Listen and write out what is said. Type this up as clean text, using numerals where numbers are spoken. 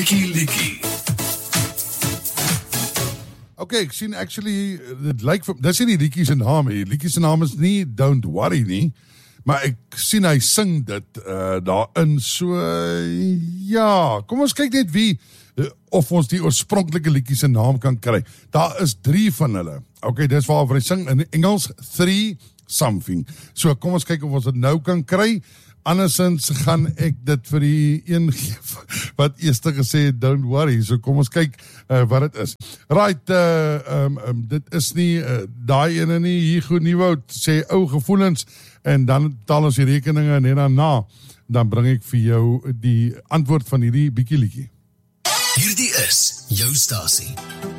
Bietjie Liedjie. Okay, ek sien actually, dit lyk vir, dis nie die liedjie se naam nie. Die liedjie se naam is nie Don't Worry nie, maar ek sien hy sing dit daarin, so ja, kom ons kyk net wie, of ons die oorspronklike liedjie se naam kan kry. Daar is 3 van hulle. Okay, dis waaroor hy sing in Engels, 3 something. So kom ons kyk of ons dit nou kan kry. Andersins gaan ek dit vir die een gee wat eerst gesê het, don't worry. So kom ons kyk wat het is. Right, dit is nie daai ene nie, hier goed Nieuwoud sê ou gevoelens en dan taal ons die rekeninge en daarna, dan bring ek vir jou die antwoord van hierdie bietjie liedjie. Hierdie is jou stasie.